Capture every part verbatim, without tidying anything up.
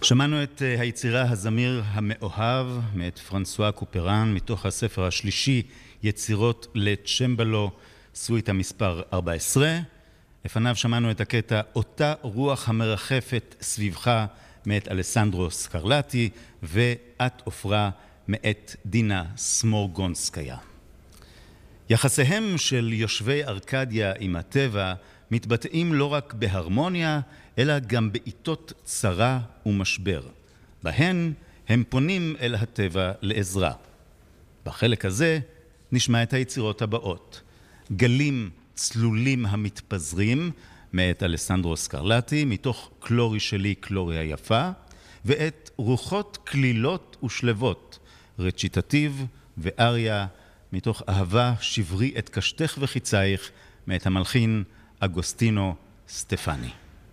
שמענו את היצירה הזמיר המאוהב מאת פרנסואה קופרן מתוך הספר השלישי יצירות לצ'מבלו סוויטה מספר ארבע עשרה. לפניו שמענו את הקטע אותה רוח המרחפת סביבך מאת אלסנדרו סקרלטי ואת עופרה מאת דינה סמורגונסקיה. יחסיהם של יושבי ארקדיה עם הטבע מתבטאים לא רק בהרמוניה, אלא גם בעיתות צרה ומשבר. בהן הם פונים אל הטבע לעזרה. בחלק הזה נשמע את היצירות הבאות. גלים צלולים המתפזרים, מאת אלסנדרו סקרלטי, מתוך קלורי שלי קלורי היפה, ואת רוחות כלילות ושלבות, רציטטיב ואריה, מתוך אהבה שברי את קשתך וחיצייך, מאת המלחין אגוסטינו סטפני.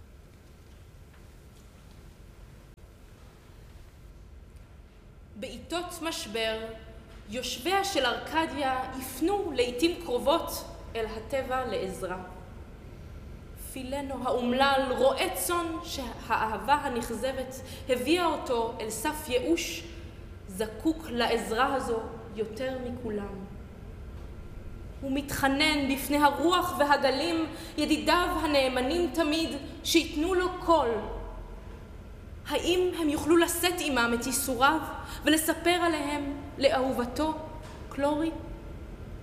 בעיתות משבר, יושביה של ארקדיה יפנו לעתים קרובות אל הטבע לעזרה. פילנו האומלל רואה צאן שהאהבה הנכזבת הביאה אותו אל סף ייאוש, זקוק לעזרה הזו יותר מכולם. הוא מתחנן בפני הרוח והגלים, ידידיו הנאמנים תמיד, שיתנו לו קול. האם הם יוכלו לשאת עמם את ייסוריו ולספר עליהם לאהובתו, קלורי?